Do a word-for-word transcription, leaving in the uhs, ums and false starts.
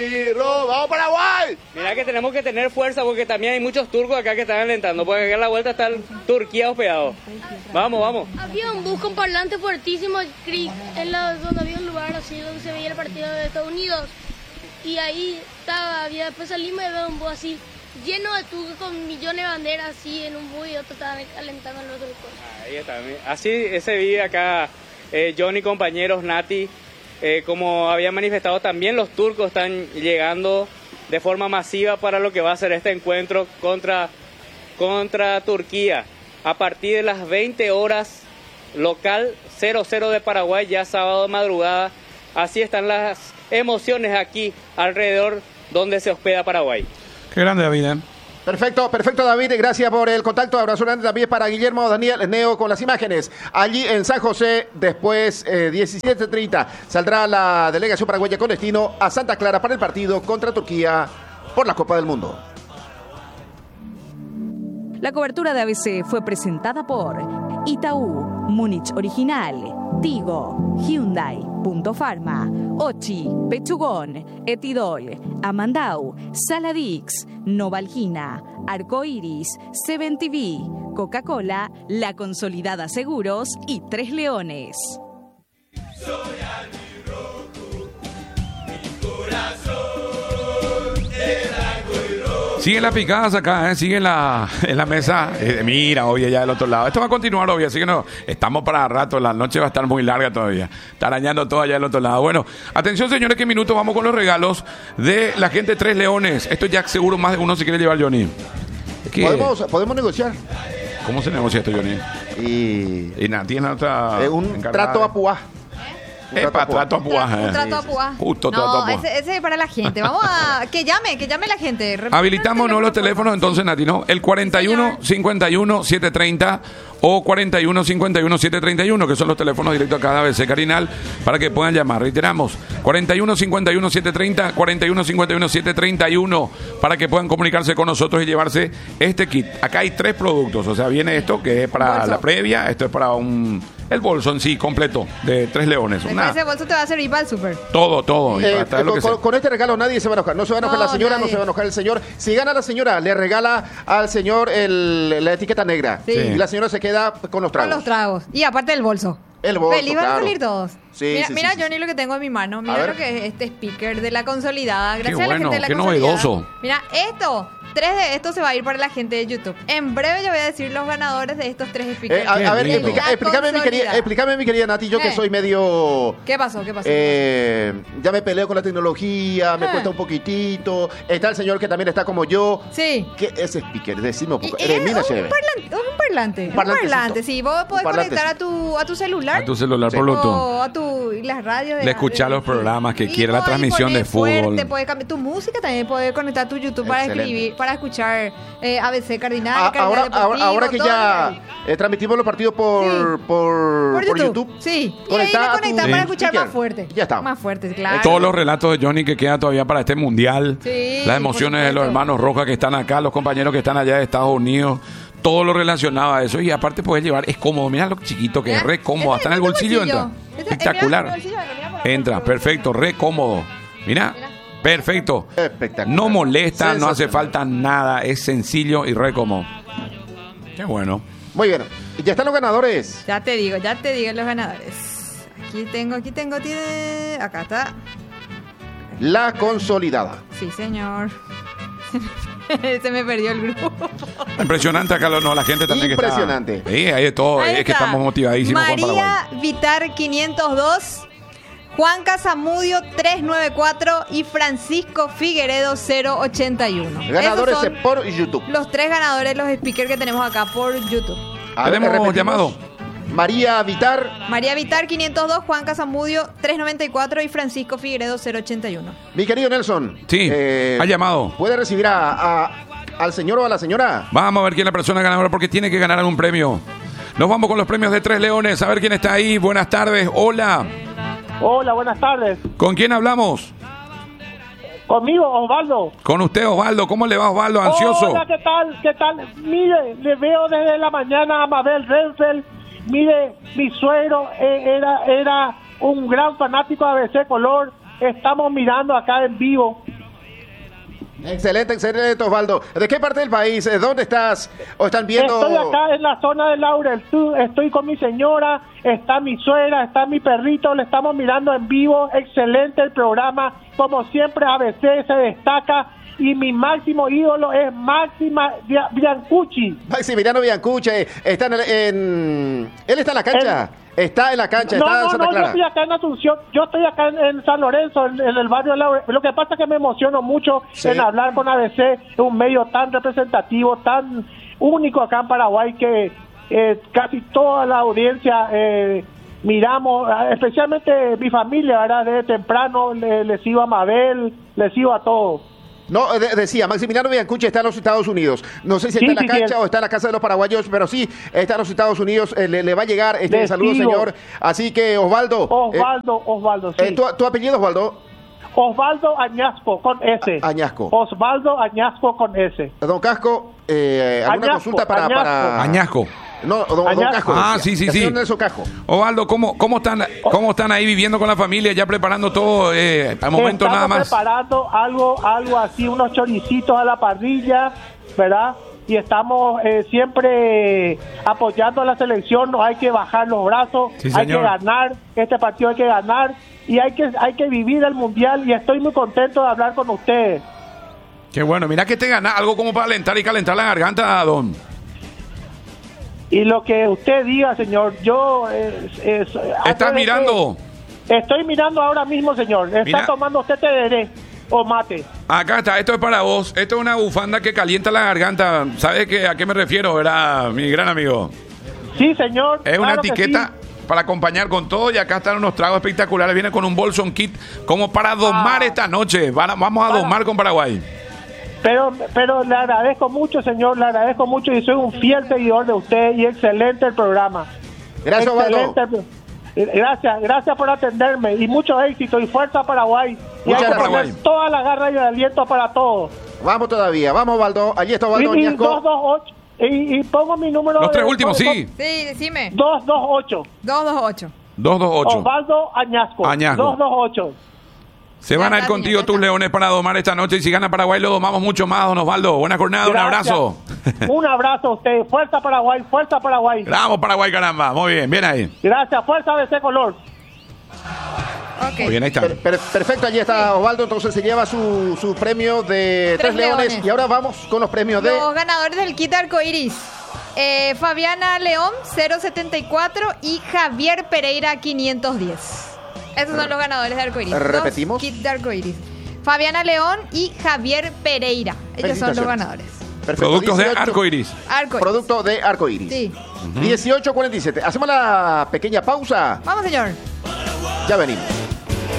¡Vamos Paraguay! Mirá que tenemos que tener fuerza porque también hay muchos turcos acá que están alentando, porque acá a la vuelta está Turquía hospedado. Vamos, vamos. Había un bus con parlante fuertísimo en la, donde había un lugar así donde se veía el partido de Estados Unidos. Y ahí estaba, había, después salimos y había un bus así, lleno de turcos con millones de banderas así en un bus y otros estaban alentando en los turcos. Ahí está. Así se vive acá eh, Johnny, compañeros, Nati. Eh, como habían manifestado también, los turcos están llegando de forma masiva para lo que va a ser este encuentro contra, contra Turquía. A partir de las veinte horas, local cero cero de Paraguay, ya sábado de madrugada. Así están las emociones aquí alrededor donde se hospeda Paraguay. Qué grande, David, ¿eh? Perfecto, perfecto, David. Gracias por el contacto. Abrazo grande también para Guillermo Daniel Neo con las imágenes. Allí en San José, después eh, diecisiete treinta, saldrá la delegación paraguaya con destino a Santa Clara para el partido contra Turquía por la Copa del Mundo. La cobertura de A B C fue presentada por Itaú, Múnich Original, Tigo, Hyundai, Punto Pharma, Ochi, Pechugón, Etidol, Amandau, Saladix, Novalgina, Arcoiris, Seven T V, Coca-Cola, La Consolidada Seguros y Tres Leones. Soy albirrojo, mi corazón es blanco y rojo. Siguen las picadas acá, ¿eh? Siguen la, en la mesa. Eh, mira, obvio, ya del otro lado. Esto va a continuar, obvio, así que no, estamos para rato. La noche va a estar muy larga todavía. Está arañando todo allá del otro lado. Bueno, atención, señores, que minutos vamos con los regalos de la gente Tres Leones. Esto ya seguro más de uno se quiere llevar, Johnny. ¿Qué? ¿Podemos, podemos negociar. ¿Cómo se negocia esto, Johnny? Y, y nada, tiene otra. Eh, un trato a puá. Epa, trato a puá. Un trato a puá. Justo no, trato a puá. ese, ese es para la gente. Vamos a... Que llame, que llame la gente. Habilitamos no los teléfonos, entonces, Nati, ¿no? El cuarenta y uno, cincuenta y uno, setecientos treinta o cuarenta y uno, cincuenta y uno, setecientos treinta y uno, que son los teléfonos directos acá de A B C Carinal, para que puedan llamar. Reiteramos, cuarenta y uno, cincuenta y uno, setecientos treinta, cuarenta y uno, cincuenta y uno, setecientos treinta y uno, para que puedan comunicarse con nosotros y llevarse este kit. Acá hay tres productos, o sea, viene esto que es para bolso. La previa, esto es para un... El bolso en sí, completo, de Tres Leones. Una, ese bolso te va a servir para el súper. todo, todo. Eh, para lo con, que con, con este regalo nadie se va a enojar. No se va a enojar no, la señora, nadie. No se va a enojar el señor. Si gana la señora, le regala al señor el, la etiqueta negra. Sí. Y la señora se queda con los tragos. Con los tragos. Y aparte el bolso. El bolso, Feliz van claro. a salir todos. Sí, mira, sí, mira sí, Johnny, sí. Lo que tengo en mi mano. Mira lo que es este speaker de la consolidada. Gracias qué a la bueno, gente de la qué consolidada. novedoso. Mira, esto, tres de estos se va a ir para la gente de YouTube. En breve yo voy a decir los ganadores de estos tres speakers. Eh, a, a ver, explica, explícame, mi querida, explícame, mi querida Nati, yo eh. que soy medio... ¿Qué pasó? ¿Qué pasó? Eh, ya me peleo con la tecnología, me eh. cuesta un poquitito. Está el señor que también está como yo. Sí. ¿Qué es speaker? Decime un poco. Es un, parlante, un parlante. Un parlante, sí. Vos podés conectar a tu, a tu celular. A tu celular, sí. por Bluetooth. O a tu, y las radios. De le escuchar los programas que quiera, la transmisión de fútbol. Fuerte, puede cambiar tu música, también puedes conectar tu YouTube para Excelente. escribir, para escuchar eh, A B C Cardinal. A, Cardinal ahora, ahora, ahora que ya eh, transmitimos los partidos por, sí. por, por, YouTube. por YouTube. Sí, y ahí le conectas para escuchar más fuerte. Ya está. Más fuerte, claro. Todos los relatos de Johnny que quedan todavía para este mundial. Sí, las emociones de los hermanos Rojas que están acá, los compañeros que están allá de Estados Unidos. Todo lo relacionado a eso. Y aparte puedes llevar, es cómodo. Mira lo chiquito que ¿Eh? es, re cómodo. Hasta en el bolsillo, bolsillo. entra. Este, Espectacular. Bolsillo, entra, perfecto, re cómodo. Mira, mira. Perfecto. Espectacular. No molesta, no hace falta nada. Es sencillo y re cómodo. Qué bueno. Muy bien. ¿Ya están los ganadores? Ya te digo, ya te digo los ganadores. Aquí tengo, aquí tengo, tiene... Acá está. La consolidada. Sí, señor. Se me perdió el grupo. Impresionante acá, no, la gente también Impresionante. que está. Sí, hay de todo, ahí es que estamos motivadísimos María con Paraguay. Vitar quinientos dos, Juan Casamudio trescientos noventa y cuatro y Francisco Figueredo cero ochenta y uno. Ganadores por YouTube. Los tres ganadores, los speakers que tenemos acá por YouTube. Tenemos llamado. María Vitar. María Vitar quinientos dos, Juan Casamudio trescientos noventa y cuatro y Francisco Figueredo cero ochenta y uno. Mi querido Nelson. Sí, eh, ha llamado. ¿Puede recibir a, a, al señor o a la señora? Vamos a ver quién es la persona ganadora porque tiene que ganar algún premio. Nos vamos con los premios de Tres Leones. A ver quién está ahí. Buenas tardes. Hola. Hola, buenas tardes. ¿Con quién hablamos? Conmigo, Osvaldo. Con usted, Osvaldo. ¿Cómo le va, Osvaldo? Ansioso. Hola, ¿qué tal? ¿Qué tal? Mire, le veo desde la mañana a Mabel Renfel. Mire, mi suegro eh, era, era un gran fanático de A B C Color. Estamos mirando acá en vivo Excelente, excelente, Osvaldo. ¿De qué parte del país? Eh, ¿Dónde estás? ¿O están viendo? Estoy acá en la zona de Laurel, Tú- estoy con mi señora, está mi suegra, está mi perrito, le estamos mirando en vivo, excelente el programa, como siempre A B C se destaca y mi máximo ídolo es Máxima Bia- Biancucci. Maximiliano Biancucci está en, el- en- él está en la cancha. Está en la cancha, No, está en no, Santa no, yo Clara. estoy acá en Asunción, yo estoy acá en, en San Lorenzo, en, en el barrio de Laurel. Lo que pasa es que me emociono mucho Sí. en hablar con A B C, un medio tan representativo, tan único acá en Paraguay que eh, casi toda la audiencia eh, miramos, eh, especialmente mi familia, ¿verdad? Desde temprano le- les iba a Mabel, les iba a todos. No, de- decía, Maximiliano Biancucci está en los Estados Unidos. No sé si Sí, está en la sí, cancha sí. o está en la casa de los paraguayos, pero sí, está en los Estados Unidos. Eh, le, le va a llegar este Le saludo, sigo. señor. Así que, Osvaldo. eh, Osvaldo, Osvaldo, sí. eh, ¿tu, tu apellido, Osvaldo? Osvaldo Añasco con S. A- Añasco. Osvaldo Añasco con S. Don Casco, eh, ¿alguna Añasco, consulta para, Añasco. para... Añasco. No, don, don Añasco. Casco. Ah, decía. sí, sí, El sí. señor Nelson Casco. Osvaldo, ¿cómo, cómo, están, ¿cómo están ahí viviendo con la familia? Ya preparando todo, eh, al momento Estamos nada más. preparando algo, algo así, unos choricitos a la parrilla, ¿verdad? Y estamos eh, siempre apoyando a la selección, no hay que bajar los brazos, Sí, hay que señor. ganar, este partido hay que ganar y hay que hay que vivir el mundial y estoy muy contento de hablar con ustedes. Qué bueno, mira que te gana algo como para alentar y calentar la garganta, don. Y lo que usted diga, señor, yo... Es, es- ¿Estás antes de mirando? que- Estoy mirando ahora mismo, señor. Está Mira. tomando usted tereré o mate. Acá está, esto es para vos. Esto es una bufanda que calienta la garganta. ¿Sabes qué, a qué me refiero, verdad, mi gran amigo? Sí, señor. Es una claro que etiqueta sí. para acompañar con todo y acá están unos tragos espectaculares. Viene con un Bolson Kit como para domar Ah. esta noche. Van a- Vamos a Para- domar con Paraguay. Pero, pero le agradezco mucho, señor, le agradezco mucho y soy un fiel seguidor de usted y excelente el programa. Gracias, Osvaldo. Excelente el pro- eh, Gracias, gracias por atenderme y mucho éxito y fuerza Paraguay. Y Muchas hay que gracias. poner Paraguay. toda la garra y el aliento para todos. Vamos todavía. Vamos, Osvaldo. Allí está Osvaldo Y, y, Añasco. dos dos ocho, y, y pongo mi número. Los tres de- últimos, sí. Sí, decime. dos dos ocho. dos dos ocho. dos dos ocho. Osvaldo Añasco. Añasco. dos dos ocho. Se Ya van a ir está, contigo ya tus está. leones para domar esta noche. Y si gana Paraguay, lo domamos mucho más, don Osvaldo. Buena jornada, un Gracias. abrazo. Un abrazo a usted. Fuerza Paraguay, fuerza Paraguay. Vamos, Paraguay, caramba. Muy bien, bien ahí. Gracias, fuerza de ese color. Ok. Muy bien, ahí está. Per- per- perfecto, allí está Osvaldo. Entonces se lleva su, su premio de tres, Tres leones. leones. Y ahora vamos con los premios de... Los ganadores del kit arcoiris. Eh, Fabiana León, cero setenta y cuatro y Javier Pereira, quinientos diez. Esos son los ganadores de arcoiris. Repetimos. Dos kits de arcoiris. Fabiana León y Javier Pereira. Ellos son los Felicitaciones. ganadores. Perfecto, Productos de dieciocho arcoiris. Arcoiris. Producto de arcoiris. Sí. dieciocho cuarenta y siete. Hacemos la pequeña pausa. Vamos, señor. Ya venimos.